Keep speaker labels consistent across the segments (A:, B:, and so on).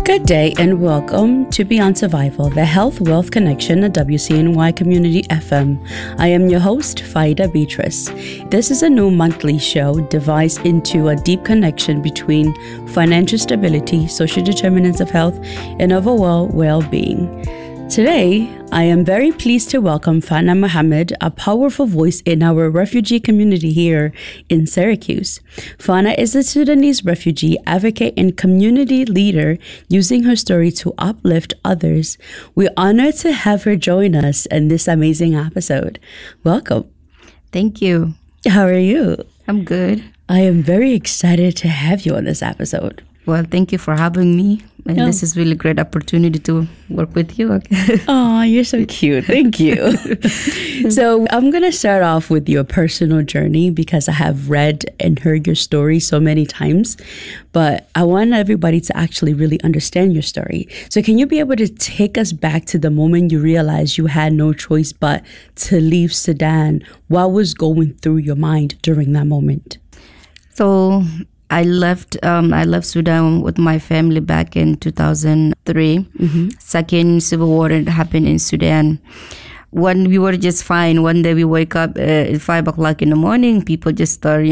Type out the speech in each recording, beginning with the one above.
A: Good day and welcome to Beyond Survival, the Health Wealth Connection at WCNY Community FM. I am your host, Faida Beatrice. This is a new monthly show devised into a deep connection between financial stability, social determinants of health, and overall well-being. Today, I am very pleased to welcome Fana Mohammed, a powerful voice in our refugee community here in Syracuse. Fana is a Sudanese refugee advocate and community leader using her story to uplift others. We're honored to have her join us in this amazing episode. Welcome.
B: Thank you.
A: How are you?
B: I'm good.
A: I am very excited to have you on this episode.
B: Well, thank you for having me. And This is really great opportunity to work with you.
A: Oh, you're so cute. Thank you. So I'm going to start off with your personal journey because I have read and heard your story so many times, but I want everybody to actually really understand your story. So can you be able to take us back to the moment you realized you had no choice but to leave Sudan? What was going through your mind during that moment?
B: So I left Sudan with my family back in 2003. Mm-hmm. Second civil war that happened in Sudan. When we were just fine, one day we wake up at 5 o'clock in the morning, people just start,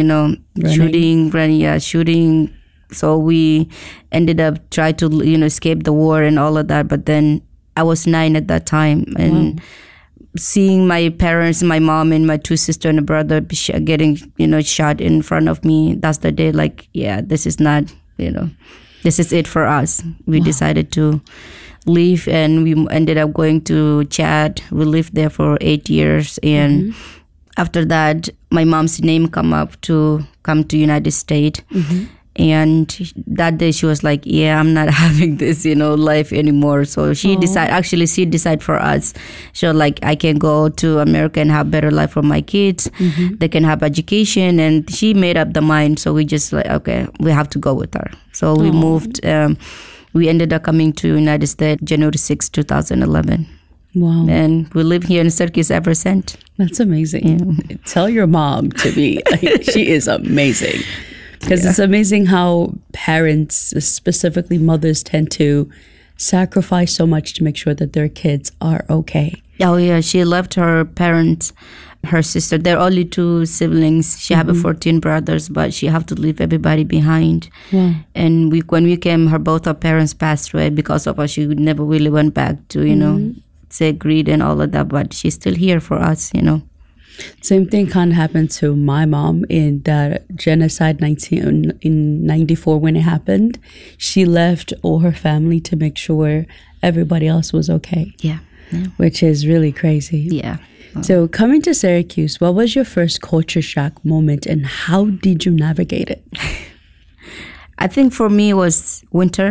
B: shooting. So we ended up trying to, escape the war and all of that. But then I was 9 at that time. And seeing my parents, my mom and my 2 sisters and a brother getting, shot in front of me, that's the day this is not, this is it for us. We decided to leave and we ended up going to Chad. We lived there for 8 years. And after that, my mom's name come to United States. Mm-hmm. And that day she was like, I'm not having this, life anymore. So she decided for us. She was like, I can go to America and have better life for my kids. Mm-hmm. They can have education. And she made up the mind. So we just okay, we have to go with her. So we moved. We ended up coming to United States January 6, 2011.
A: Wow.
B: And we live here in Syracuse ever since.
A: That's amazing. Yeah. Tell your mom to be, she is amazing. Because it's amazing how parents, specifically mothers, tend to sacrifice so much to make sure that their kids are okay.
B: Oh, yeah. She left her parents, her sister. There are only 2 siblings. She have 14 brothers, but she have to leave everybody behind. Yeah. And when we came, both her parents passed away because of her. She never really went back to, say greed and all of that. But she's still here for us,
A: Same thing kind of happened to my mom in the genocide in 94 when it happened. She left all her family to make sure everybody else was okay.
B: Yeah.
A: Which is really crazy.
B: Yeah.
A: So coming to Syracuse, what was your first culture shock moment and how did you navigate it?
B: I think for me it was winter.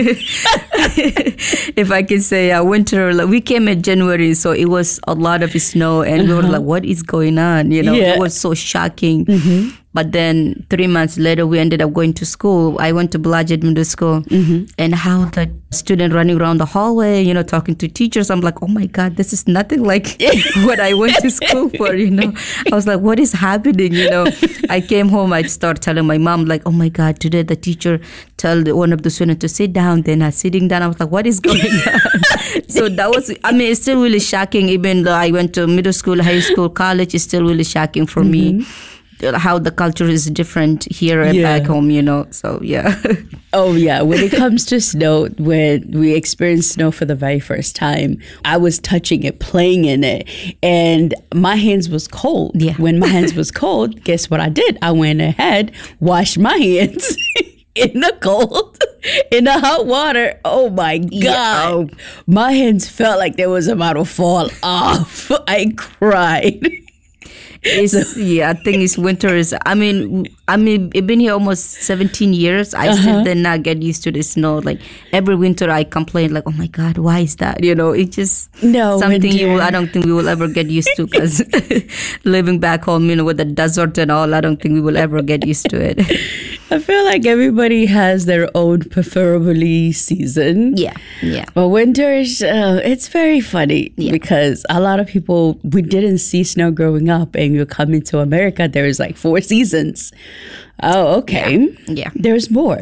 B: If I can say winter. We came in January, so it was a lot of snow and we were like, what is going on? It was so shocking. Mm-hmm. But then 3 months later, we ended up going to school. I went to Blodgett Middle School. Mm-hmm. And how the student running around the hallway, talking to teachers. I'm like, oh my God, this is nothing like what I went to school for, I was like, what is happening, I came home, I started telling my mom, like, oh my God, today the teacher told one of the students to sit down. Then I sitting down, I was like, what is going on? So that was, it's still really shocking. Even though I went to middle school, high school, college, it's still really shocking for me. How the culture is different here and back home, so yeah.
A: Oh yeah, when it comes to snow, when we experienced snow for the very first time, I was touching it, playing in it, and my hands was cold. Yeah. When my hands was cold, guess what I did? I went ahead, washed my hands in the cold, in the hot water. Oh my God. Yeah. My hands felt like they was about to fall off. I cried.
B: I think it's winter is. I've been here almost 17 years. I still did not get used to the snow. Like every winter, I complain like, "Oh my God, why is that?" It's just something I don't think we will ever get used to because living back home, with the desert and all, I don't think we will ever get used to it.
A: I feel like everybody has their own preferably season.
B: Yeah.
A: But winter is, it's very funny because a lot of people, we didn't see snow growing up, and you come into America, there's like 4 seasons. Oh, okay.
B: Yeah.
A: There's more.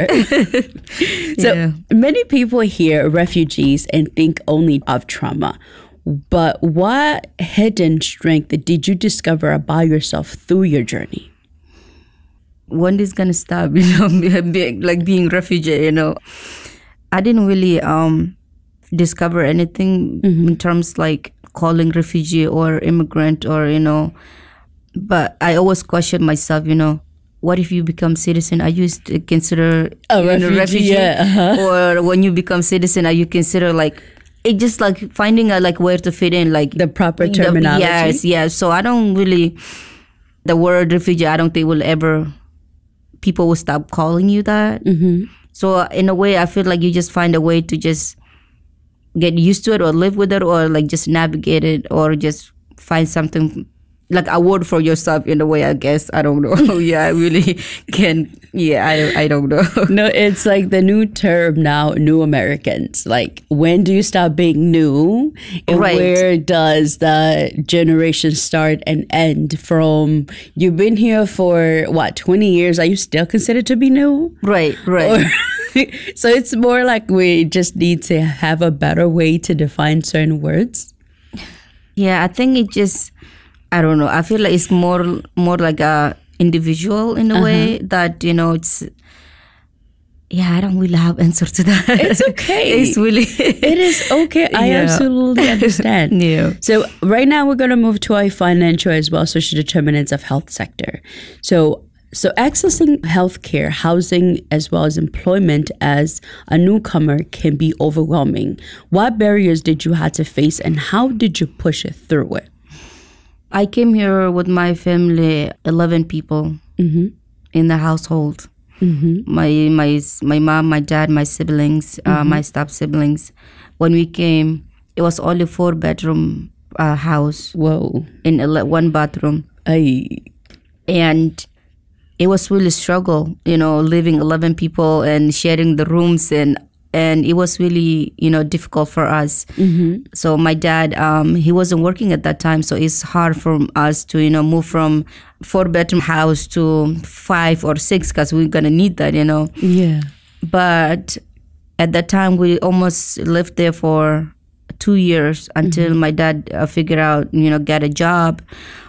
A: So many people hear refugees and think only of trauma. But what hidden strength did you discover about yourself through your journey?
B: When is gonna stop? Being refugee. I didn't really discover anything in terms like calling refugee or immigrant or But I always question myself. What if you become citizen? Are you consider
A: a refugee? Yeah.
B: Or when you become citizen, are you consider it's just like finding out where to fit in,
A: the proper terminology?
B: Yes. So I don't really, the word refugee, I don't think people will stop calling you that. So in a way, I feel like you just find a way to just get used to it or live with it or just navigate it or just find something like a word for yourself in a way, I guess. I don't know. I really can. I don't know.
A: No, it's like the new term now, new Americans. When do you stop being new? And where does the generation start and end from? You've been here for 20 years. Are you still considered to be new?
B: Right.
A: So it's more like we just need to have a better way to define certain words.
B: Yeah, I think it just, I don't know. I feel like it's more like a individual in a way that, it's, I don't really have answer to that.
A: It's okay.
B: It's really.
A: It is okay. I absolutely understand.
B: Yeah.
A: So right now we're going to move to our financial as well social determinants of health sector. So accessing healthcare, housing, as well as employment as a newcomer can be overwhelming. What barriers did you have to face and how did you push it through it?
B: I came here with my family, 11 people in the household. My mom, my dad, my siblings, my step siblings. When we came, it was only 4-bedroom house.
A: Whoa!
B: In 1 bathroom. And it was really struggle, living 11 people and sharing the rooms and it was really, difficult for us. So my dad, he wasn't working at that time. So it's hard for us to, move from 4-bedroom house to 5 or 6 because we're going to need that,
A: Yeah.
B: But at that time, we almost lived there for 2 years until my dad figured out, get a job.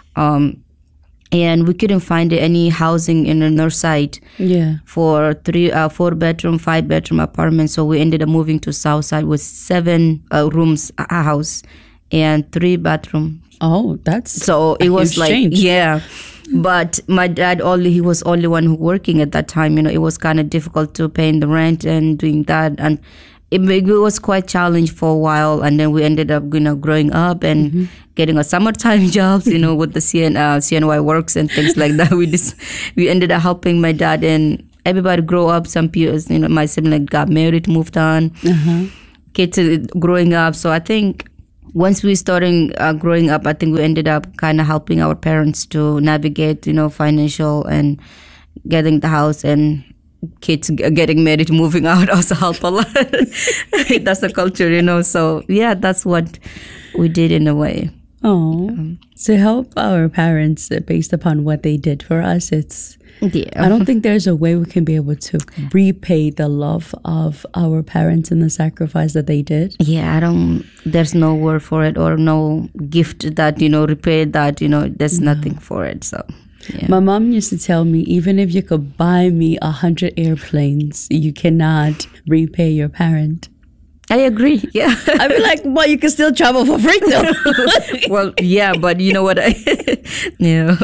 B: And we couldn't find any housing in the north side for 4-bedroom, 5-bedroom apartments. So we ended up moving to south side with 7 rooms a house and 3 bathrooms.
A: Oh, that's
B: so it was like
A: change.
B: Yeah. But my dad he was only one who working at that time. It was kind of difficult to paying the rent and doing that and. It was quite challenging for a while, and then we ended up, growing up and getting a summertime jobs, with the CNY works and things like that. We ended up helping my dad and everybody grow up. Some people, my sibling got married, moved on, kids growing up. So I think once we started growing up, I think we ended up kind of helping our parents to navigate, financial and getting the house and kids getting married, moving out also help a lot. That's the culture, So that's what we did in a way.
A: Oh, to help our parents based upon what they did for us, I don't think there's a way we can be able to repay the love of our parents and the sacrifice that they did.
B: There's no word for it or no gift that, repay that, there's nothing for it. So. Yeah.
A: My mom used to tell me, even if you could buy me 100 airplanes, you cannot repay your parent.
B: I agree. Yeah.
A: I'd be like, well, you can still travel for free though.
B: Well, yeah, but you know what? Yeah.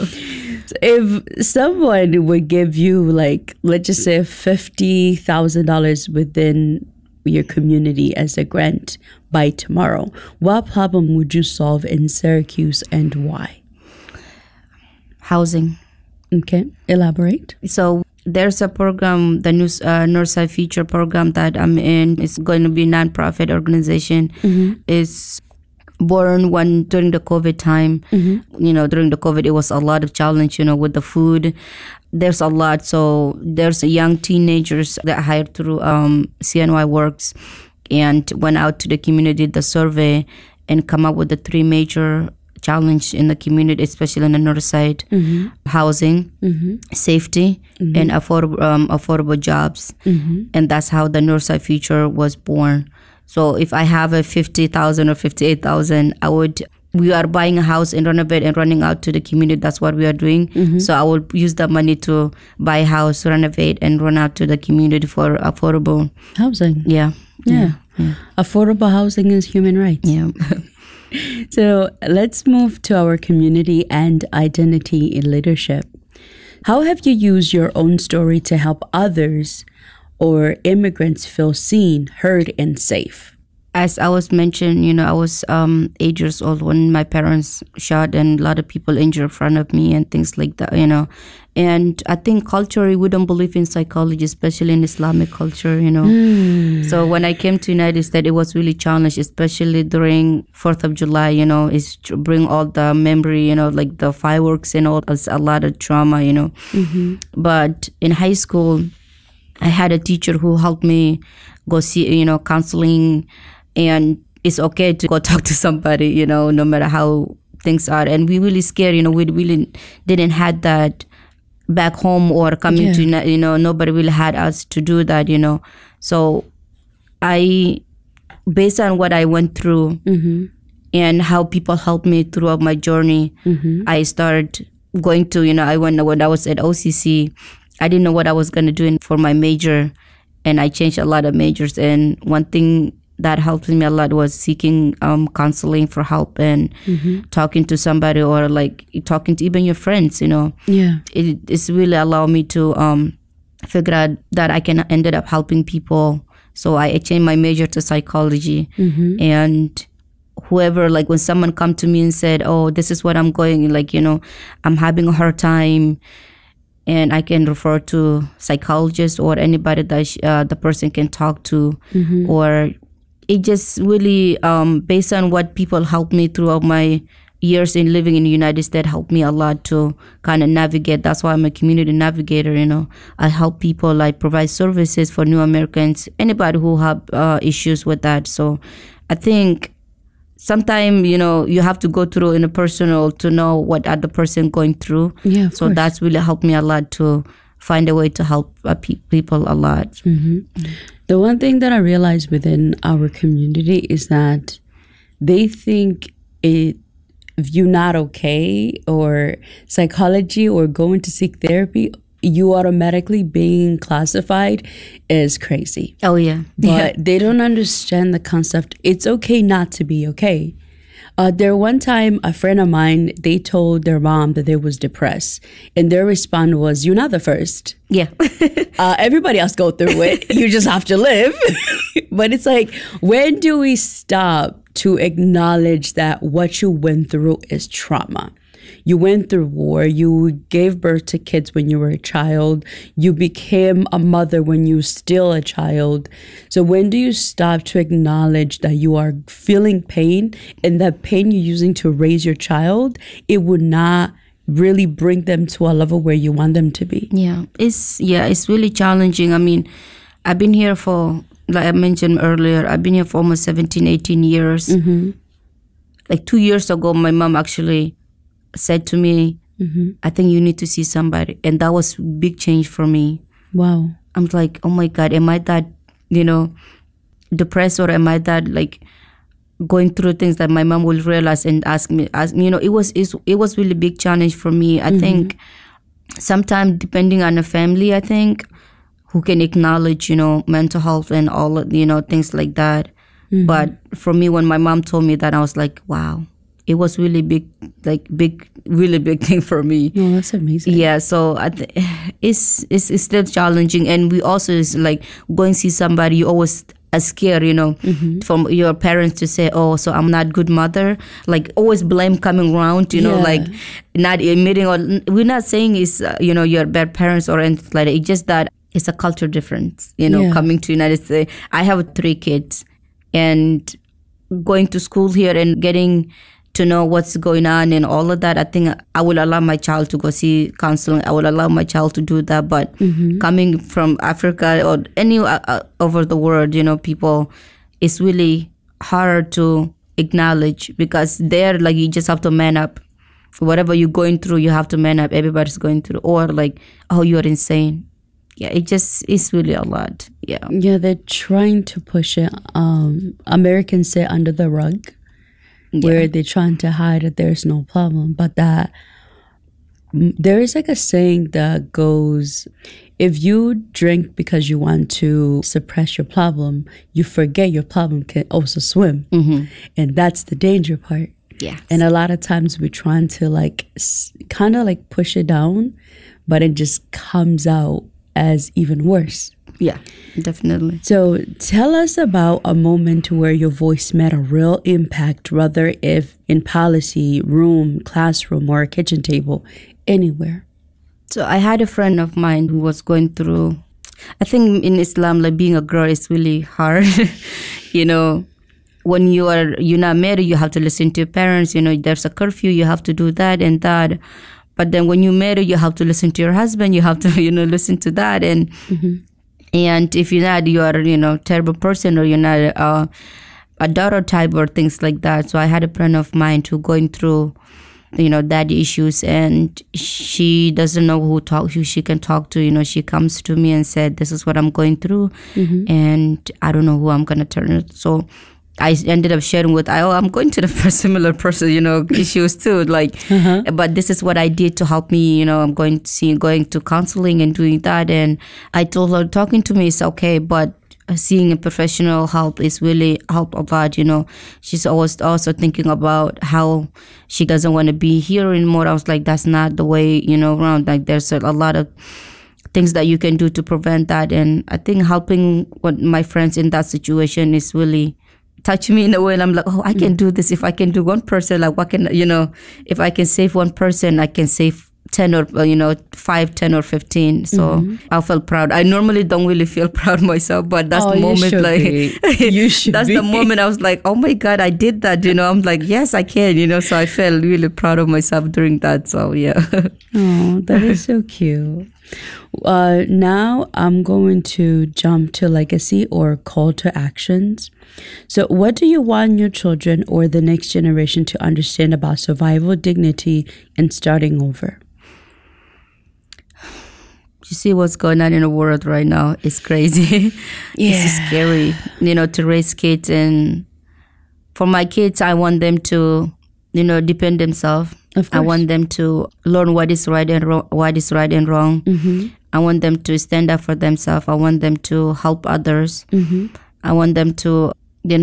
A: If someone would give you let's just say $50,000 within your community as a grant by tomorrow, what problem would you solve in Syracuse and why?
B: Housing.
A: Okay, elaborate.
B: So there's a program, the Northside Future program that I'm in. It's going to be a nonprofit organization. It's born during the COVID time. During the COVID, it was a lot of challenge, with the food. There's a lot. So there's young teenagers that I hired through CNY Works and went out to the community, did the survey, and come up with the 3 major challenge in the community, especially in the north side: housing, safety, and affordable jobs. And that's how the north side future was born. So if I have a 50,000 or 58,000, we are buying a house and renovate and running out to the community. That's what we are doing. So I will use that money to buy a house, renovate, and run out to the community for affordable
A: housing.
B: Yeah.
A: Affordable housing is human rights.
B: Yeah.
A: So let's move to our community and identity in leadership. How have you used your own story to help others or immigrants feel seen, heard, and safe?
B: As I was mentioned, I was 8 years old when my parents shot and a lot of people injured in front of me and things like that, And I think culturally, we don't believe in psychology, especially in Islamic culture, So when I came to United States, it was really challenged, especially during 4th of July, is to bring all the memory, like the fireworks and all. It's a lot of trauma, But in high school, I had a teacher who helped me go see, counseling. And it's okay to go talk to somebody, no matter how things are. And we really scared, we really didn't have that back home or coming to, nobody really had us to do that, So based on what I went through and how people helped me throughout my journey, I started going to, when I was at OCC, I didn't know what I was going to do for my major. And I changed a lot of majors. And one thing that helped me a lot was seeking counseling for help and talking to somebody or like talking to even your friends, It's really allowed me to figure out that I can ended up helping people. So I changed my major to psychology. And whoever, like when someone come to me and said, oh, this is what I'm going, like, I'm having a hard time. And I can refer to psychologists or anybody that the person can talk to. Or it just really, based on what people helped me throughout my years in living in the United States, helped me a lot to kind of navigate. That's why I'm a community navigator, I help people, I provide services for new Americans, anybody who have issues with that. So I think sometimes, you have to go through in a personal to know what other person going through.
A: Yeah,
B: so that's really helped me a lot to find a way to help people a lot.
A: The one thing that I realized within our community is that they think if you're not okay or psychology or going to seek therapy, you automatically being classified as crazy.
B: Oh, yeah.
A: But they don't understand the concept. It's okay not to be okay. There one time, a friend of mine, they told their mom that they was depressed. And their response was, you're not the first.
B: Yeah.
A: Everybody else go through it. You just have to live. But it's like, when do we stop to acknowledge that what you went through is trauma? You went through war. You gave birth to kids when you were a child. You became a mother when you were still a child. So when do you stop to acknowledge that you are feeling pain and that pain you're using to raise your child, it would not really bring them to a level where you want them to be?
B: Yeah, it's really challenging. I mean, I've been here for, like I mentioned earlier, I've been here for almost 17, 18 years. Like 2 years ago, my mom actually said to me, I think you need to see somebody. And that was a big change for me.
A: Wow.
B: I'm like, oh my God, am I that, depressed, or am I that like going through things that my mom will realize and ask me, it was really big challenge for me. I think sometimes depending on the family, I think, who can acknowledge, mental health and all, things like that. But for me, when my mom told me that, I was like, wow. It was really really big thing for me.
A: Oh, that's amazing.
B: Yeah, so it's still challenging, and we also is like going to see somebody. You always are scared, from your parents to say, "Oh, so I'm not good mother." Like always blame coming around, like not admitting. Or we're not saying it's you're bad parents or anything like that. It's just that it's a culture difference. Coming to United States. I have 3 kids, and going to school here and getting to know what's going on and all of that, I think I will allow my child to go see counseling. I will allow my child to do that. But coming from Africa or any over the world, people, it's really hard to acknowledge, because there, like, you just have to man up. Whatever you're going through, you have to man up. Everybody's going through. Or like, oh, you're insane. Yeah, it's really a lot. Yeah.
A: Yeah, they're trying to push it. Americans say under the rug, where they're trying to hide that there's no problem. But that there is like a saying that goes, if you drink because you want to suppress your problem, you forget your problem can also swim. And that's the danger part.
B: Yeah.
A: And a lot of times we're trying to like kind of like push it down, but it just comes out as even worse.
B: Yeah, definitely.
A: So tell us about a moment where your voice made a real impact, whether if in policy, room, classroom, or a kitchen table, anywhere.
B: So I had a friend of mine who was going through, I think in Islam, like being a girl is really hard. When you're not married, you have to listen to your parents. There's a curfew, you have to do that and that. But then when you marry, you have to listen to your husband. You have to, listen to that. And and if you're not, you are, terrible person, or you're not a daughter type or things like that. So I had a friend of mine who going through, daddy issues, and she doesn't know who she can talk to. She comes to me and said, this is what I'm going through, and I don't know who I'm going to turn it. So I ended up sharing with, I'm going to the similar person, issues too. Like, but this is what I did to help me. I'm going to counseling and doing that. And I told her, talking to me is okay, but seeing a professional help is really help a lot. She's always also thinking about how she doesn't want to be here anymore. I was like, that's not the way, around. Like, there's a lot of things that you can do to prevent that. And I think helping my friends in that situation is really touch me in a way, and I'm like, oh, I can do this. If I can do one person, like, what can, if I can save one person, I can save 10 or 5, 10 or 15. So I felt proud. I normally don't really feel proud myself, but that's the moment, like,
A: you should
B: that's the moment I was like, oh my God, I did that. I'm like, yes, I can. So I felt really proud of myself during that. So yeah.
A: Oh, that is so cute. Now I'm going to jump to legacy or call to actions. So what do you want your children or the next generation to understand about survival, dignity, and starting over?
B: You see what's going on in the world right now. It's crazy.
A: Yeah.
B: It's scary, to raise kids. And for my kids, I want them to, depend themselves.
A: Of course.
B: I want them to learn what is right and wrong. I want them to stand up for themselves. I want them to help others. I want them to,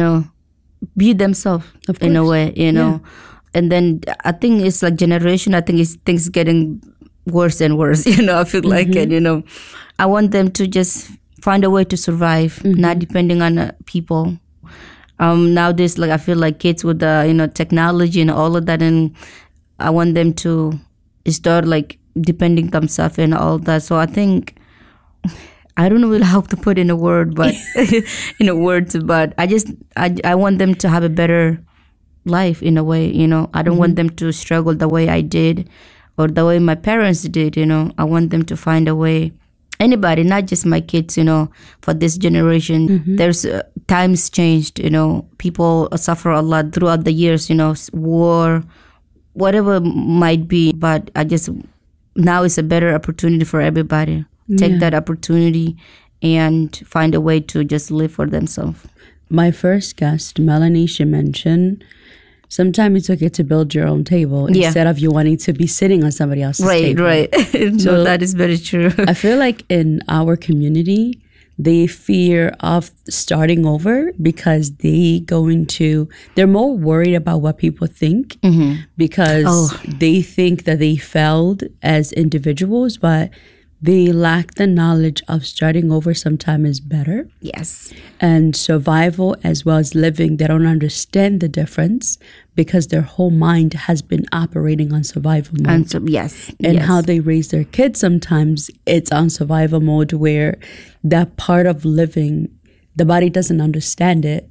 B: be themselves in a way,
A: Yeah.
B: And then I think it's like generation. I think it's things getting worse and worse. I feel like it. I want them to just find a way to survive, not depending on people. Nowadays, like, I feel like kids with the technology and all of that, and I want them to start like depending themselves and all that. So I think, I don't know really how to put in a word, but but I want them to have a better life in a way. I don't want them to struggle the way I did or the way my parents did. I want them to find a way. Anybody, not just my kids, for this generation. There's times changed, people suffer a lot throughout the years, war, whatever might be. But now is a better opportunity for everybody. Take that opportunity and find a way to just live for themselves.
A: My first guest, Melanie, she mentioned sometimes it's okay to build your own table instead of you wanting to be sitting on somebody else's table. Right.
B: So that is very true.
A: I feel like in our community, they fear of starting over because they're more worried about what people think because they think that they failed as individuals, but they lack the knowledge of starting over sometimes is better.
B: Yes.
A: And survival as well as living, they don't understand the difference because their whole mind has been operating on survival mode.
B: And so, yes.
A: And how they raise their kids, sometimes it's on survival mode where that part of living, the body doesn't understand it,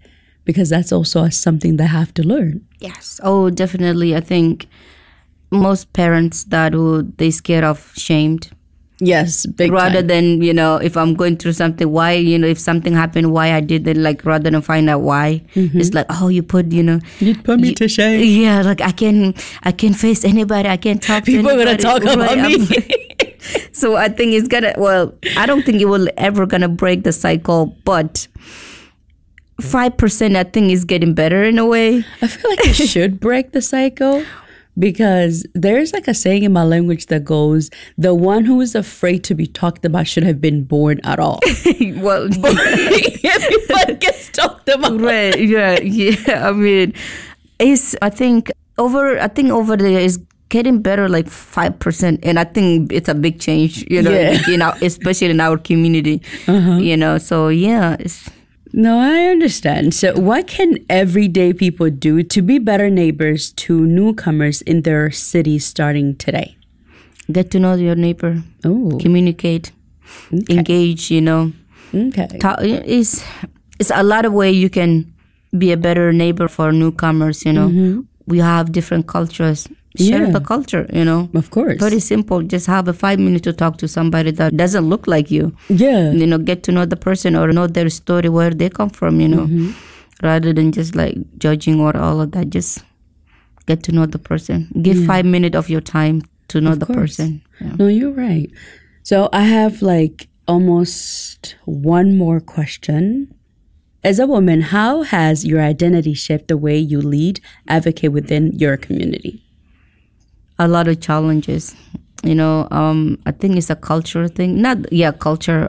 A: because that's also something they have to learn.
B: Yes. Oh, definitely. I think most parents they scared of shamed.
A: Yes, big
B: rather
A: time.
B: than, if I'm going through something, why, if something happened, why I did it, like rather than find out why. It's like, oh, you put
A: me to shame.
B: Yeah, like I can't face anybody. I can't talk
A: People
B: to anybody.
A: People are gonna talk about me.
B: So I think it's gonna, I don't think it will ever gonna break the cycle, but 5% I think is getting better in a way.
A: I feel like it should break the cycle. Because there's like a saying in my language that goes, the one who is afraid to be talked about should have been born at all.
B: Well,
A: everybody gets talked about.
B: Right, yeah. I mean, I think over there is getting better, like 5%. And I think it's a big change, especially in our community, so yeah,
A: No, I understand. So what can everyday people do to be better neighbors to newcomers in their cities starting today?
B: Get to know your neighbor.
A: Oh.
B: Communicate. Okay. Engage,
A: Okay.
B: It's a lot of ways you can be a better neighbor for newcomers, We have different cultures. Share the culture,
A: Of course.
B: Very simple. Just have 5 minutes to talk to somebody that doesn't look like you.
A: Yeah.
B: Get to know the person or know their story, where they come from, rather than just like judging or all of that. Just get to know the person. Give 5 minutes of your time to know the person. Yeah.
A: No, you're right. So I have like almost one more question. As a woman, how has your identity shaped the way you lead, advocate within your community?
B: A lot of challenges, I think it's a culture thing. Culture.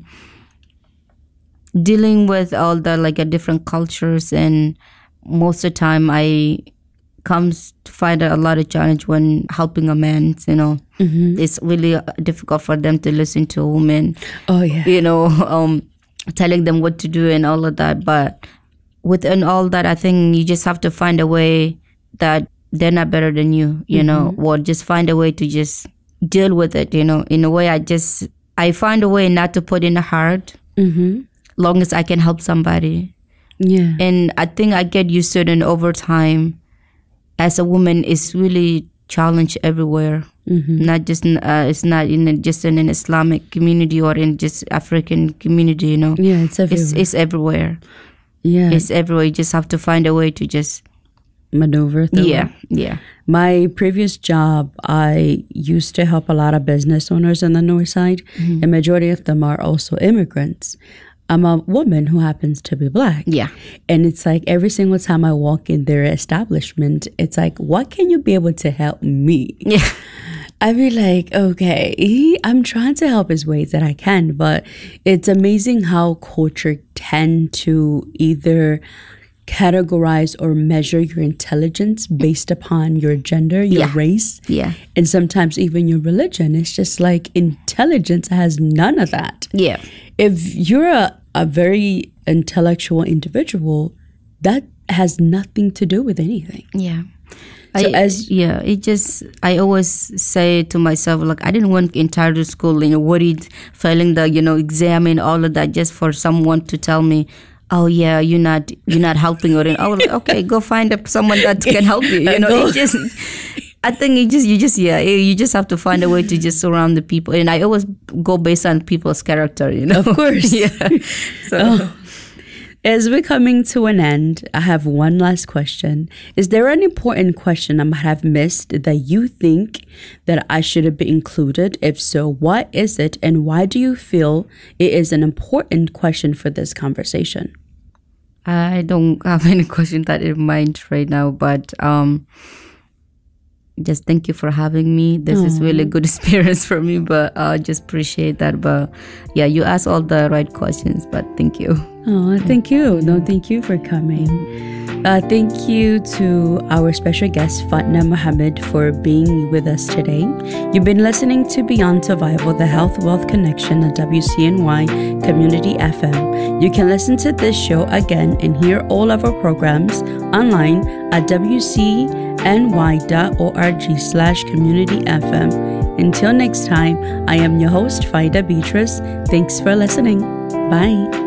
B: Dealing with all the different cultures, and most of the time I comes to find a lot of challenge when helping a man. It's really difficult for them to listen to a woman.
A: Oh yeah.
B: Telling them what to do and all of that. But within all that, I think you just have to find a way that they're not better than you, or just find a way to just deal with it, in a way. I find a way not to put in the heart, long as I can help somebody.
A: Yeah.
B: And I think I get used to it, and over time, as a woman, it's really challenged everywhere. Not just, it's not just in an Islamic community or in just African community,
A: Yeah, it's everywhere.
B: It's everywhere.
A: Yeah.
B: It's everywhere. You just have to find a way to just
A: maneuver through.
B: Yeah.
A: My previous job, I used to help a lot of business owners on the north side, and majority of them are also immigrants. I'm a woman who happens to be Black.
B: Yeah.
A: And it's like every single time I walk in their establishment, it's like, what can you be able to help me?
B: Yeah.
A: I'd be like, okay, I'm trying to help as ways that I can, but it's amazing how culture tend to either categorize or measure your intelligence based upon your gender, your race, and sometimes even your religion. It's just like intelligence has none of that.
B: Yeah.
A: If you're a very intellectual individual, that has nothing to do with anything.
B: Yeah.
A: So
B: I always say to myself, like, I didn't want entire school, worried, failing the, exam and all of that, just for someone to tell me, oh yeah, you're not helping her. And I was like, okay, go find someone that can help you. I think you just have to find a way to just surround the people. And I always go based on people's character,
A: Of course.
B: Yeah. So.
A: As we're coming to an end, I have one last question. Is there an important question I might have missed that you think that I should have been included? If so, what is it, and why do you feel it is an important question for this conversation?
B: I don't have any question that in mind right now, but just thank you for having me. This is really good experience for me, but I just appreciate that. But yeah, you asked all the right questions, but thank you.
A: Oh, thank you. No, thank you for coming. Thank you to our special guest, Fatna Mohammed, for being with us today. You've been listening to Beyond Survival, the Health Wealth Connection at WCNY Community FM. You can listen to this show again and hear all of our programs online at wcny.org/community-fm. Until next time, I am your host, Faida Beatrice. Thanks for listening. Bye.